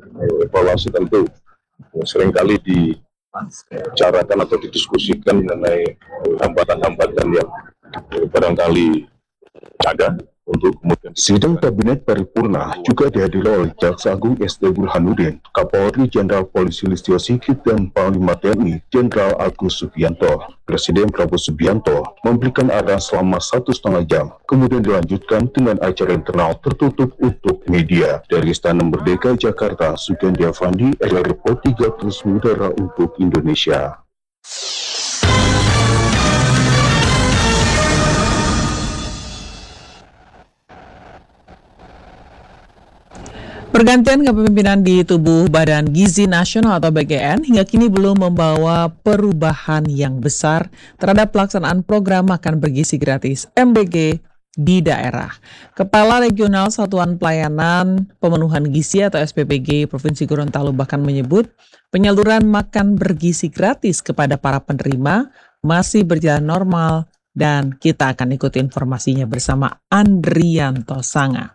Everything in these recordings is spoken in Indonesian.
evaluasi tentu seringkali dibicarakan atau didiskusikan mengenai hambatan-hambatan yang barangkali ada untuk kemudian. Sidang Kabinet Paripurna juga dihadiri oleh Jaksa Agung SD Burhanuddin, Kapolri Jenderal Polisi Listio Sigit, dan Panglima TNI Jenderal Agus Subianto. Presiden Prabowo Subianto memberikan arahan selama 1,5 jam, kemudian dilanjutkan dengan acara internal tertutup untuk media. Dari Istana Merdeka Jakarta, Sugandi Avandi, RRI Report 3 terus mengudara untuk Indonesia. Pergantian kepemimpinan di tubuh Badan Gizi Nasional atau BGN hingga kini belum membawa perubahan yang besar terhadap pelaksanaan program makan bergizi gratis MBG di daerah. Kepala Regional Satuan Pelayanan Pemenuhan Gizi atau SPPG Provinsi Gorontalo bahkan menyebut penyaluran makan bergizi gratis kepada para penerima masih berjalan normal, dan kita akan ikuti informasinya bersama Andrianto Sanga.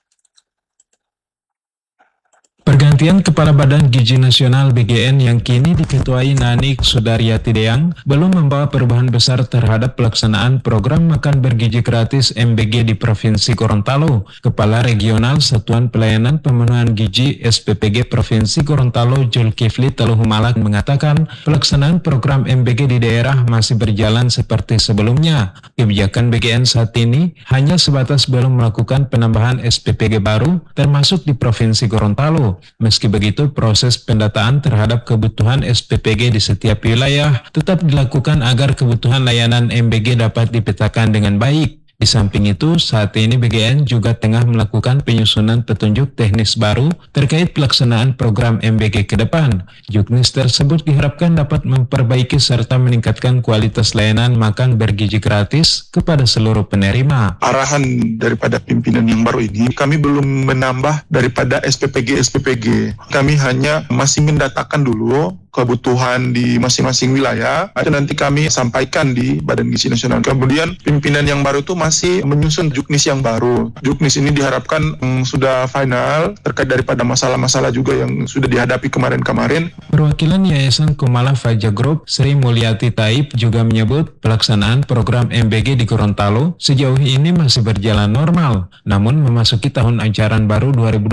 Pergantian Kepala Badan Gizi Nasional BGN yang kini diketuai Nanik Sudaryati Deang belum membawa perubahan besar terhadap pelaksanaan program makan bergizi gratis MBG di Provinsi Gorontalo. Kepala Regional Satuan Pelayanan Pemenuhan Gizi SPPG Provinsi Gorontalo Zulkifli Taluhumalak mengatakan pelaksanaan program MBG di daerah masih berjalan seperti sebelumnya. Kebijakan BGN saat ini hanya sebatas belum melakukan penambahan SPPG baru termasuk di Provinsi Gorontalo. Meski begitu, proses pendataan terhadap kebutuhan SPPG di setiap wilayah tetap dilakukan agar kebutuhan layanan MBG dapat dipetakan dengan baik. Di samping itu, saat ini BGN juga tengah melakukan penyusunan petunjuk teknis baru terkait pelaksanaan program MBG ke depan. Juknis tersebut diharapkan dapat memperbaiki serta meningkatkan kualitas layanan makan bergizi gratis kepada seluruh penerima. Arahan daripada pimpinan yang baru ini, kami belum menambah daripada SPPG. Kami hanya masih mendatakan dulu kebutuhan di masing-masing wilayah, itu nanti kami sampaikan di Badan Gizi Nasional. Kemudian pimpinan yang baru itu masih menyusun juknis yang baru. Juknis ini diharapkan sudah final terkait daripada masalah-masalah juga yang sudah dihadapi kemarin-kamarin. Perwakilan Yayasan Kumala Faja Group Sri Mulyati Taib juga menyebut pelaksanaan program MBG di Gorontalo sejauh ini masih berjalan normal. Namun memasuki tahun ajaran baru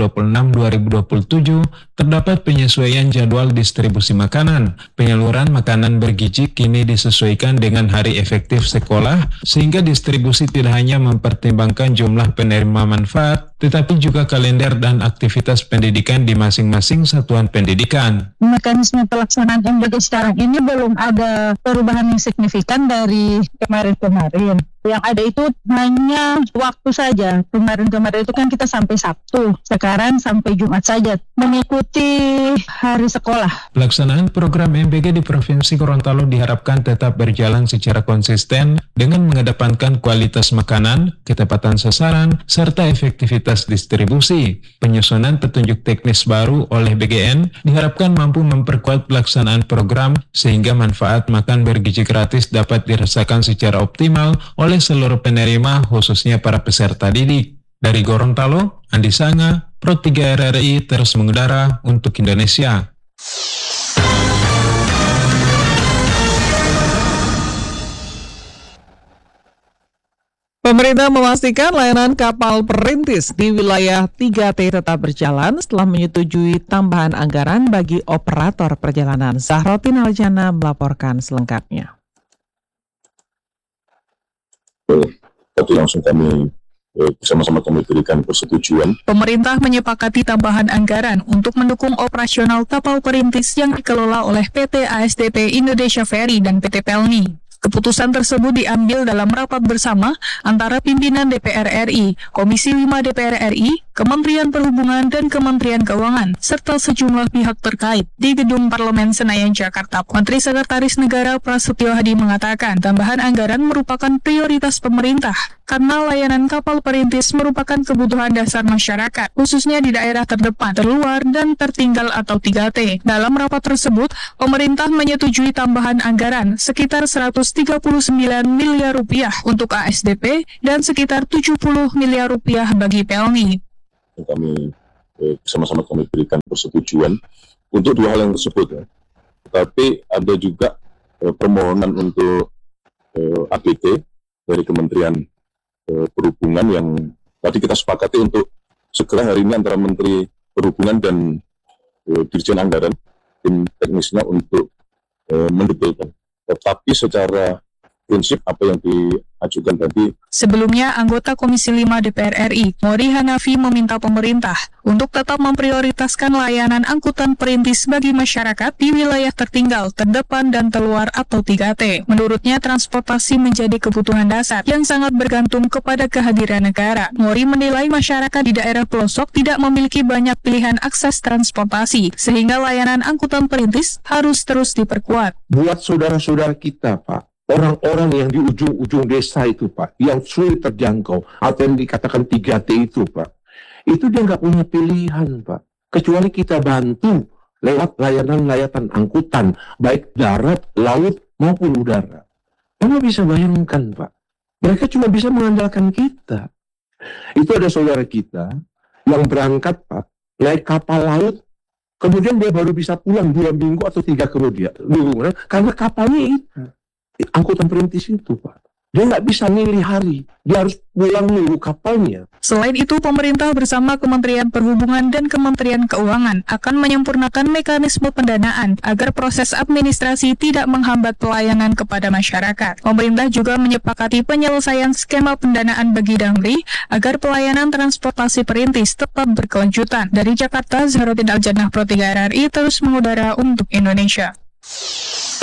2026-2027 terdapat penyesuaian jadwal distribusi makanan. Penyaluran makanan bergizi kini disesuaikan dengan hari efektif sekolah, sehingga distribusi tidak hanya mempertimbangkan jumlah penerima manfaat, tetapi juga kalender dan aktivitas pendidikan di masing-masing satuan pendidikan. Mekanisme pelaksanaan MBG sekarang ini belum ada perubahan yang signifikan dari kemarin-kemarin. Yang ada itu hanya waktu saja. Kemarin-kemarin itu kan kita sampai Sabtu, sekarang sampai Jumat saja, mengikuti hari sekolah. Pelaksanaan program MBG di Provinsi Gorontalo diharapkan tetap berjalan secara konsisten dengan mengedepankan kualitas makanan, ketepatan sasaran, serta efektivitas distribusi. Penyusunan petunjuk teknis baru oleh BGN diharapkan mampu memperkuat pelaksanaan program sehingga manfaat makan bergizi gratis dapat dirasakan secara optimal oleh seluruh penerima, khususnya para peserta didik. Dari Gorontalo, Andi Sanga, Pro 3 RRI terus mengudara untuk Indonesia. Pemerintah memastikan layanan kapal perintis di wilayah 3T tetap berjalan setelah menyetujui tambahan anggaran bagi operator perjalanan. Zahrotin Aljana melaporkan selengkapnya. Tapi langsung kami bersama-sama kami berikan persetujuan. Pemerintah menyepakati tambahan anggaran untuk mendukung operasional kapal perintis yang dikelola oleh PT ASDP Indonesia Ferry dan PT Pelni. Keputusan tersebut diambil dalam rapat bersama antara pimpinan DPR RI, Komisi 5 DPR RI, Kementerian Perhubungan dan Kementerian Keuangan, serta sejumlah pihak terkait di Gedung Parlemen Senayan, Jakarta. Menteri Sekretaris Negara Prasetyo Hadi mengatakan tambahan anggaran merupakan prioritas pemerintah karena layanan kapal perintis merupakan kebutuhan dasar masyarakat, khususnya di daerah terdepan, terluar, dan tertinggal atau 3T. Dalam rapat tersebut, pemerintah menyetujui tambahan anggaran sekitar 139 miliar rupiah untuk ASDP dan sekitar 70 miliar rupiah bagi Pelni. Kami bersama-sama kami berikan persetujuan untuk dua hal yang tersebut ya. Tetapi ada juga permohonan untuk APT dari Kementerian Perhubungan yang tadi kita sepakati untuk segera hari ini antara Menteri Perhubungan dan Dirjen Anggaran tim teknisnya untuk mendetailkan. Tetapi secara prinsip apa yang diajukan tadi. Sebelumnya, anggota Komisi 5 DPR RI, Mori Hanafi, meminta pemerintah untuk tetap memprioritaskan layanan angkutan perintis bagi masyarakat di wilayah tertinggal, terdepan, dan terluar atau 3T. Menurutnya, transportasi menjadi kebutuhan dasar yang sangat bergantung kepada kehadiran negara. Mori menilai masyarakat di daerah pelosok tidak memiliki banyak pilihan akses transportasi, sehingga layanan angkutan perintis harus terus diperkuat. Buat saudara-saudara kita, Pak, orang-orang yang di ujung-ujung desa itu, Pak, yang sulit terjangkau, atau yang dikatakan 3T itu, Pak, itu dia nggak punya pilihan, Pak. Kecuali kita bantu lewat layanan-layanan angkutan, baik darat, laut, maupun udara. Kamu bisa bayangkan, Pak, mereka cuma bisa mengandalkan kita. Itu ada saudara kita yang berangkat, Pak, naik kapal laut, kemudian dia baru bisa pulang 2 minggu atau 3 kemudian, karena kapalnya itu. Angkutan perintis itu, Pak. Dia nggak bisa milih hari. Dia harus pulang nunggu kapalnya. Selain itu, pemerintah bersama Kementerian Perhubungan dan Kementerian Keuangan akan menyempurnakan mekanisme pendanaan agar proses administrasi tidak menghambat pelayanan kepada masyarakat. Pemerintah juga menyepakati penyelesaian skema pendanaan bagi Damri agar pelayanan transportasi perintis tetap berkelanjutan. Dari Jakarta, Zahrudin Aljannah, Pro 3 RRI, terus mengudara untuk Indonesia.